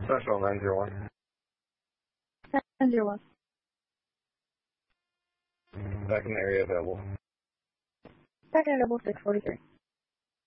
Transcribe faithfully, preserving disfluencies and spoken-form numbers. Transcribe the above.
Central nine zero one. nine zero one. Back in the area available. Back in available six forty-three.